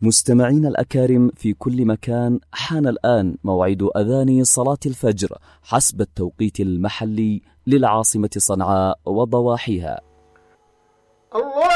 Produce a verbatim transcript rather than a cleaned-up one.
مستمعين الأكارم في كل مكان، حان الآن موعد أذان صلاة الفجر حسب التوقيت المحلي للعاصمة صنعاء وضواحيها. الله